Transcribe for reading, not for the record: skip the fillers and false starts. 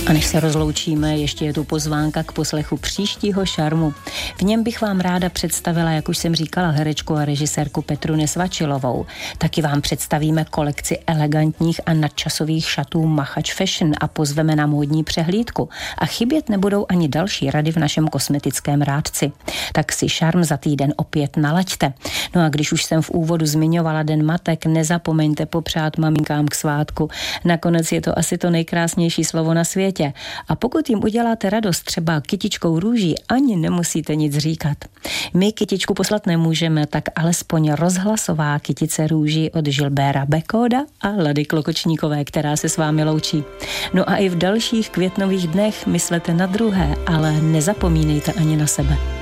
A než se rozloučíme, ještě je tu pozvánka k poslechu příštího Šarmu. V něm bych vám ráda představila, jak už jsem říkala, herečku a režisérku Petru Nesvačilovou. Taky vám představíme kolekci elegantních a nadčasových šatů Machač Fashion a pozveme na módní přehlídku. A chybět nebudou ani další rady v našem kosmetickém rádci. Tak si Šarm za týden opět nalaďte. No a když už jsem v úvodu zmiňovala Den matek, nezapomeňte popřát maminkám k svátku. Nakonec je to asi to nejkrásnější slovo na světě. A pokud jim uděláte radost třeba kytičkou růží, ani nemusíte nic říkat. My kytičku poslat nemůžeme, tak alespoň rozhlasová kytice růží od Gilbera Bekoda a Lady Klokočníkové, která se s vámi loučí. No a i v dalších květnových dnech myslete na druhé, ale nezapomínejte ani na sebe.